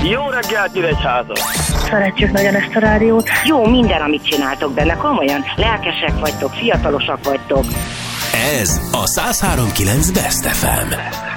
Jó reggelt, Nyíregyháza! Szeretjük nagyon ezt a rádiót. Jó minden, amit csináltok benne, komolyan. Lelkesek vagytok, fiatalosak vagytok. Ez a 103.9 Best FM.